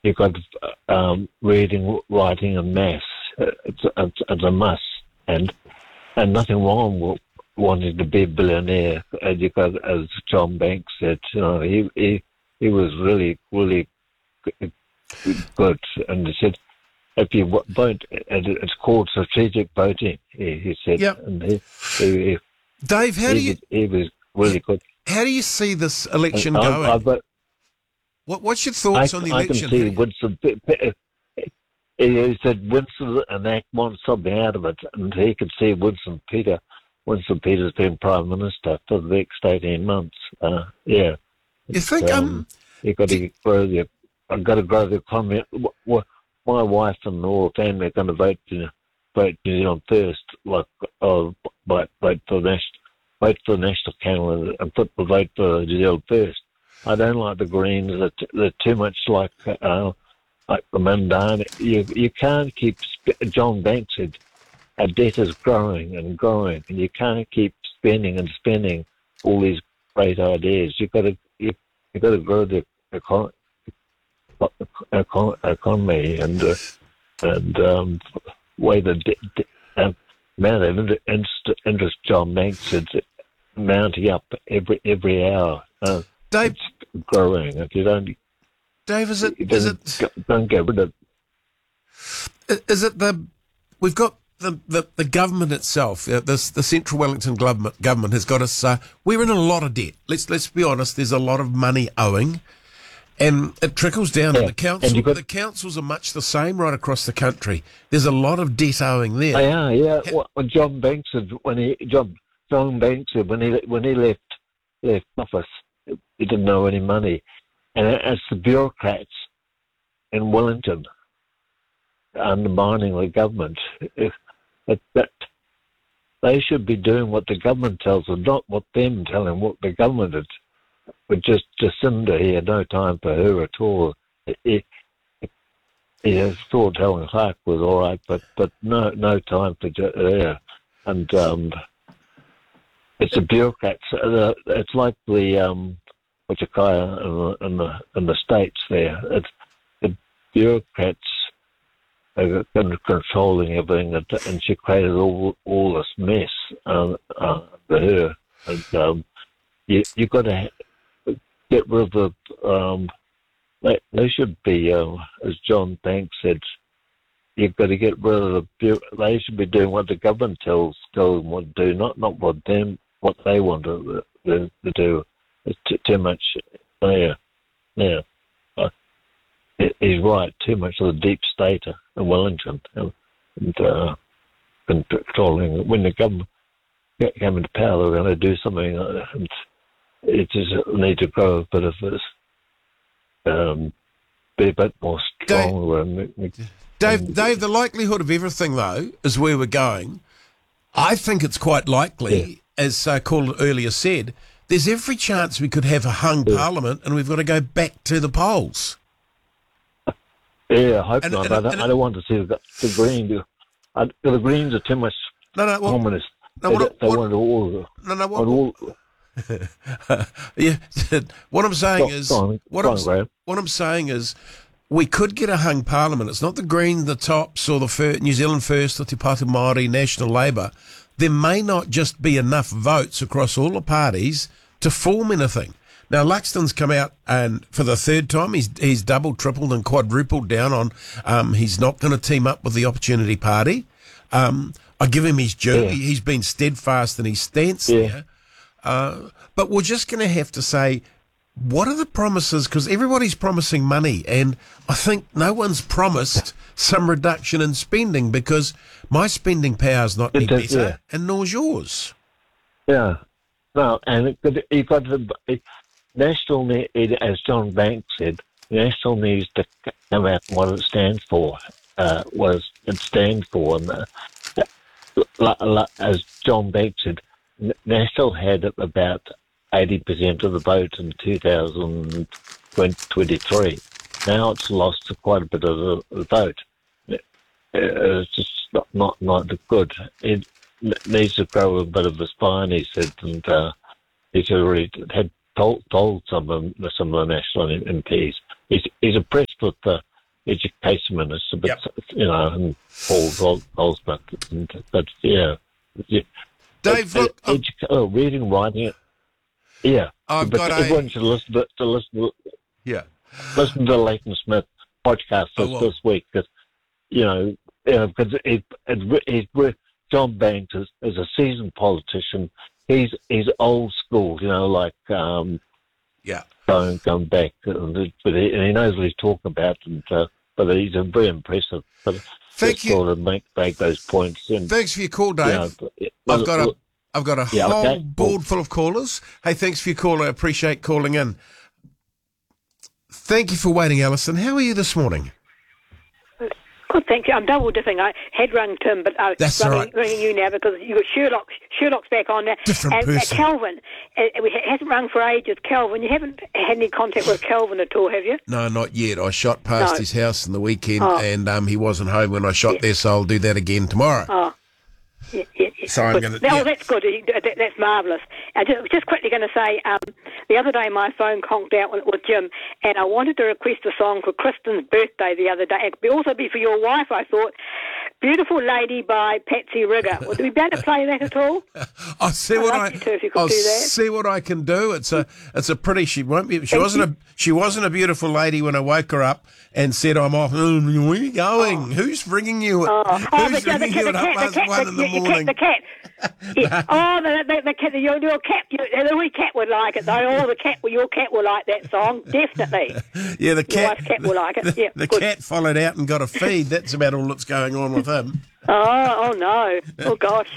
you got reading, writing, and maths. It's a must, and nothing wrong with wanting to be a billionaire. And you got, as John Banks said, he was really good, and he said, if you vote, and it's called strategic voting. He said, Yep. and he Dave, he was really good. How do you see this election going? What's your thoughts on the election? I can see Winston. He said Winston and Act want something out of it, and he could see Winston Peters being Prime Minister for the next 18 months. Yeah. You think you've got to grow the. I've got to grow the economy. My wife and the whole family are going to vote New Zealand first. Like, vote for the national candidate and put the vote for New Zealand first. I don't like the Greens. They're too much like the mundane. You can't keep. John Banks said, our debt is growing and growing, and you can't keep spending and spending all these great ideas. You've got to grow the economy and way the amount of interest John Banks is mounting up every hour. Dave, it's growing. If you don't, Dave, don't get rid of. Is it we've got the government itself, the Central Wellington government has got us. We're in a lot of debt. Let's be honest. There's a lot of money owing. And it trickles down to the council. The councils are much the same right across the country. There's a lot of debt owing there. They are, yeah. What John Banks said when he left office, he didn't know any money, and it's the bureaucrats in Wellington undermining the government. That they should be doing what the government tells them, not what them telling what the government is. But just Jacinda, he had no time for her at all. He thought Helen Clark was all right, but no time for her. And it's the bureaucrats. It's like the Wachakaya in the States there. It's the bureaucrats are controlling everything, and she created all this mess for her. And you've got to get rid of the. They should be, as John Banks said, you've got to get rid of the. They should be doing what the government tells them what to do, not what they want to do. It's too much there. Yeah, he's right. Too much of the deep state in Wellington and controlling. When the government came into power, they were going to do something. And it just need to grow a bit of this. Be a bit more strong. Dave, the likelihood of everything, though, is where we're going. I think it's quite likely, as Caller earlier said, there's every chance we could have a hung parliament and we've got to go back to the polls. Yeah, I hope not. I don't want to see the Greens. The Greens are too much communist. They want all. Yeah, what I'm saying is, we could get a hung parliament. It's not the Greens, the Tops, or the New Zealand First, or Te Pāti Māori, National Labour. There may not just be enough votes across all the parties to form anything. Now, Luxton's come out, and for the third time, he's doubled, tripled, and quadrupled down on he's not going to team up with the Opportunity Party. I give him his due. Yeah. He's been steadfast in his stance there. But we're just going to have to say, what are the promises? Because everybody's promising money, and I think no one's promised some reduction in spending, because my spending power is not any better, and nor's yours. Yeah. No, and you've got the National, as John Banks said, National needs to come out what it stands for, and as John Banks said, National had about 80% of the vote in 2023. Now it's lost quite a bit of the vote. It's just not good. It needs to grow a bit of a spine, he said, and he's already had told some of the National MPs. He's impressed with the Education Minister, but Yep. and Paul Goldsmith. But Dave, look, reading, writing. Yeah, I've but got everyone should listen to Leighton Smith podcast this week, because John Banks is a seasoned politician. He's old school, going back, but he knows what he's talking about, but he's very impressive. But thank you. Sort of make those points. And, thanks for your call, Dave. I've got a whole board full of callers. Hey, thanks for your call. I appreciate calling in. Thank you for waiting, Alison. How are you this morning? Good, thank you. I'm double dipping. I had rung Tim, but I'm ringing you now because you've got Sherlock's back on now. Different person. Calvin, we hasn't rung for ages. Calvin, you haven't had any contact with Calvin at all, have you? No, not yet. I shot past his house in the weekend, and he wasn't home when I shot there, so I'll do that again tomorrow. Oh. Yeah. So I'm going to. Oh, that's good. That's marvellous. Just quickly going to say, the other day my phone conked out with Jim, and I wanted to request a song for Kristen's birthday the other day. It could also be for your wife, I thought. Beautiful Lady by Patsy Rigger. Would we be able to play that at all? I'll see what I can do. It's a pretty. She wasn't a beautiful lady when I woke her up and said I'm off. Where are you going? Who's ringing you? Who's ringing you at 1:30 in the morning? The cat. Yeah. The cat. Your cat. The wee cat would like it though. Your cat will like that song definitely. Yeah, the cat. Your wife's cat will like it. Yeah, the cat followed out and got a feed. That's about all that's going on with him. Oh no! Oh gosh!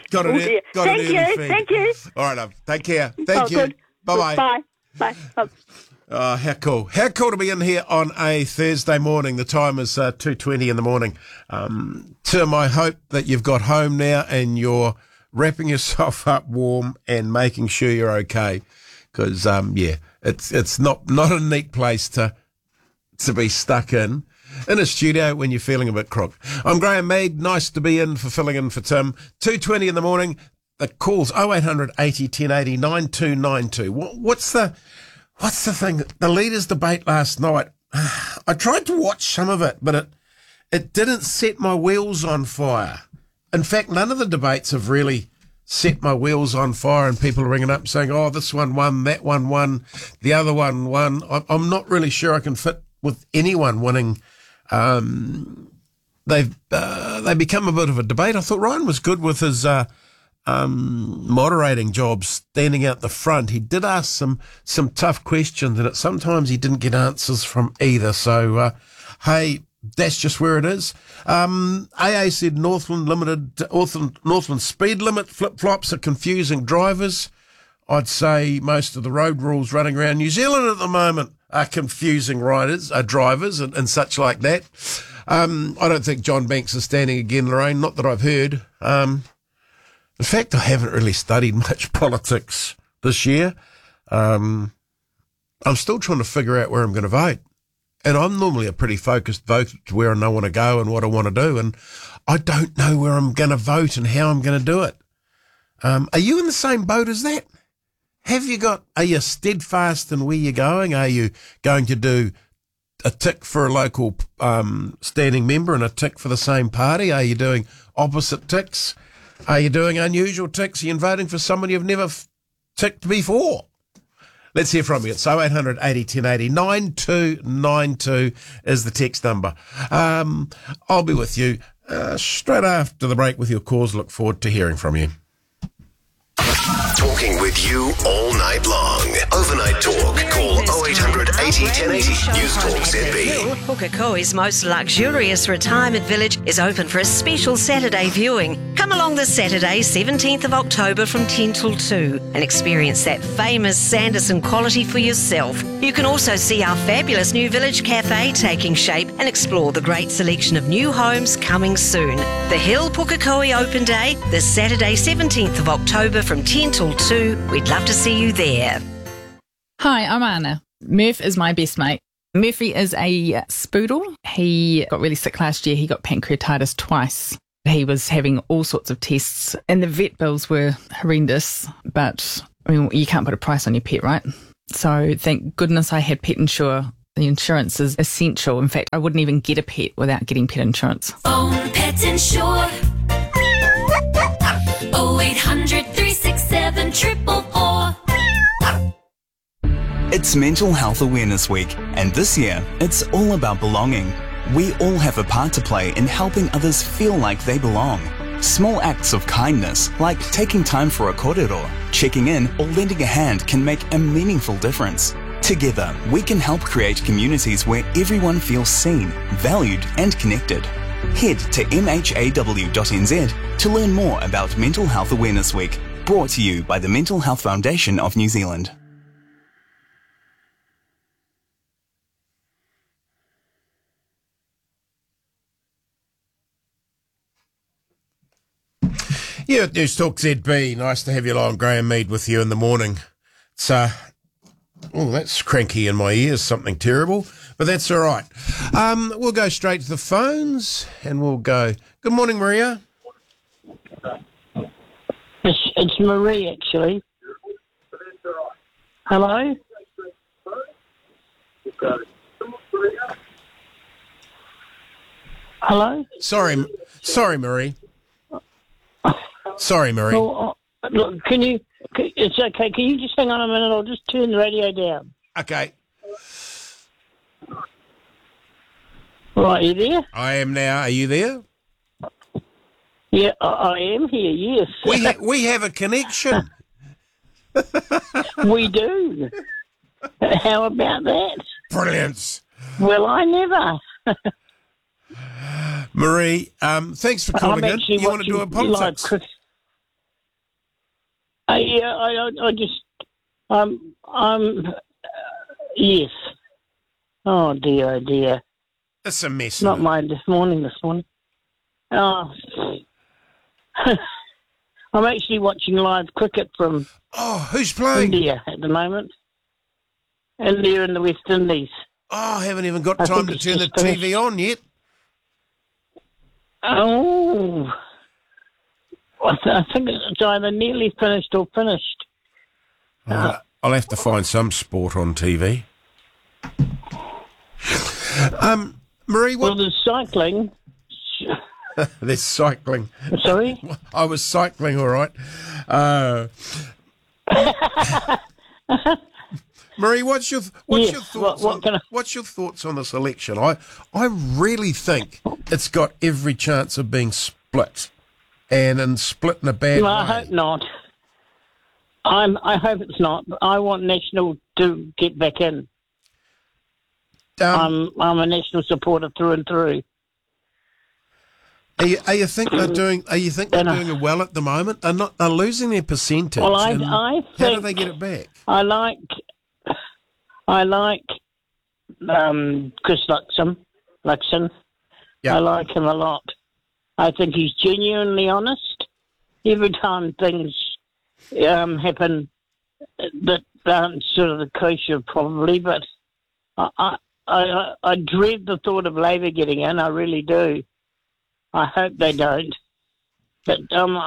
Thank you. All right, love. Take care. Thank you. Good. Bye. Bye. Oh, how cool. How cool to be in here on a Thursday morning. The time is 2:20 in the morning. Tim, I hope that you've got home now and you're wrapping yourself up warm and making sure you're okay. Because, it's not a neat place to be stuck in a studio when you're feeling a bit crook. I'm Graham Mead. Nice to be filling in for Tim. 2:20 in the morning. The calls 0800 80 1080 9292. What's the thing? The leaders' debate last night. I tried to watch some of it, but it didn't set my wheels on fire. In fact, none of the debates have really set my wheels on fire, and people are ringing up saying, "Oh, this one won, that one won, the other one won." I'm not really sure I can fit with anyone winning. They become a bit of a debate. I thought Ryan was good with his moderating job, standing out the front. He did ask some tough questions, and sometimes he didn't get answers from either. So, hey, that's just where it is. AA said Northland speed limit flip-flops are confusing drivers. I'd say most of the road rules running around New Zealand at the moment are confusing drivers and such like that. I don't think John Banks is standing again, Lorraine, not that I've heard. In fact, I haven't really studied much politics this year. I'm still trying to figure out where I'm going to vote. And I'm normally a pretty focused voter to where I want to go and what I want to do. And I don't know where I'm going to vote and how I'm going to do it. Are you in the same boat as that? Are you steadfast in where you're going? Are you going to do a tick for a local standing member and a tick for the same party? Are you doing opposite ticks? Are you doing unusual ticks? Are you voting for someone you've never ticked before? Let's hear from you. It's 0800 80 1080 9292 is the text number. I'll be with you straight after the break with your calls. Look forward to hearing from you. Talking with you all night long. Overnight talk. Call 0800 80 1080 News Talk ZB. Pukekohe's most luxurious retirement village is open for a special Saturday viewing. Come along this Saturday, 17th of October from 10 till 2 and experience that famous Sanderson quality for yourself. You can also see our fabulous new village cafe taking shape and explore the great selection of new homes coming soon. The Hill Pukekohe Open Day, this Saturday, 17th of October from 10 till 2. We'd love to see you there. Hi, I'm Anna. Murph is my best mate. Murphy is a spoodle. He got really sick last year. He got pancreatitis twice. He was having all sorts of tests and the vet bills were horrendous, but I mean, you can't put a price on your pet, right? So thank goodness I had Pet Insure The insurance is essential. In fact, I wouldn't even get a pet without getting pet insurance. Phone Pet Insure 0800 367 444. It's Mental Health Awareness Week, and this year, it's all about belonging. We all have a part to play in helping others feel like they belong. Small acts of kindness, like taking time for a korero, checking in, or lending a hand can make a meaningful difference. Together, we can help create communities where everyone feels seen, valued, and connected. Head to mhaw.nz to learn more about Mental Health Awareness Week, brought to you by the Mental Health Foundation of New Zealand. Yeah, News Talk ZB. Nice to have you along, Graham Mead, with you in the morning. It's, that's cranky in my ears, something terrible, but that's all right. We'll go straight to the phones, and we'll go. Good morning, Maria. It's Marie, actually. Hello? Hello? Sorry, Marie. Sorry, Marie. Oh, look, it's okay. Can you just hang on a minute? I'll just turn the radio down. Okay. Right, you there? I am now. Are you there? Yeah, I am here, yes. We have a connection. We do. How about that? Brilliant. Well, I never. Marie, thanks for calling in. You want to do a politics? Yes. Oh dear. It's a mess. Not mine this morning. Oh. I'm actually watching live cricket from who's playing? India at the moment. India and the West Indies. Oh, I haven't even got time to turn the TV on yet. Oh. I think it's either nearly finished or finished. I'll have to find some sport on TV. Marie, what? Well, there's cycling. There's cycling. Sorry? I was cycling, all right. Marie, what's your thoughts? What's your thoughts on this election? I really think it's got every chance of being split, and split in a bad way. I hope not. I hope it's not. I want National to get back in. I'm a National supporter through and through. Are you think they're doing? Are you think they're doing well at the moment? They're losing their percentage. Well, I think. How do they get it back? I like Chris Luxon. Yeah. I like him a lot. I think he's genuinely honest. Every time things happen that aren't sort of the kosher, probably, but I dread the thought of Labor getting in. I really do. I hope they don't. But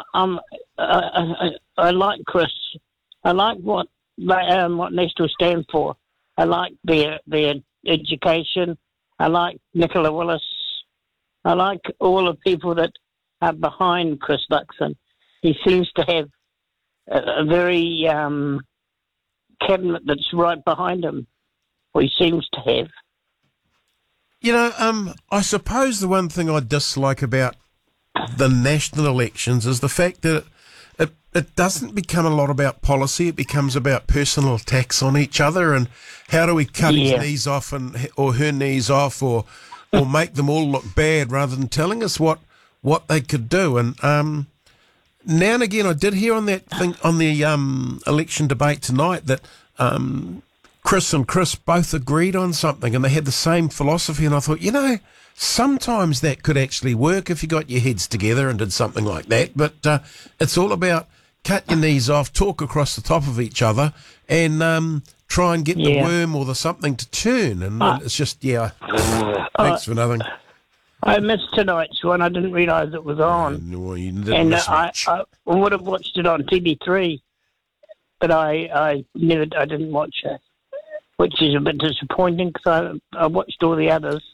I like Chris. I like what National stand for. I like their education. I like Nicola Willis. I like all the people that are behind Chris Luxon. He seems to have a very cabinet that's right behind him, or he seems to have. You know, I suppose the one thing I dislike about the national elections is the fact that it doesn't become a lot about policy. It becomes about personal attacks on each other and how do we cut his knees off or her knees off or make them all look bad rather than telling us what they could do. And now and again, I did hear on that thing on the election debate tonight that Chris and Chris both agreed on something and they had the same philosophy. And I thought, sometimes that could actually work if you got your heads together and did something like that. But it's all about cut your knees off, talk across the top of each other, and try and get the worm or the something to turn. And it's just, thanks for nothing. I missed tonight's one. I didn't realise it was on. No, you didn't miss much. I would have watched it on TV3, but I didn't watch it. which is a bit disappointing because I watched all the others.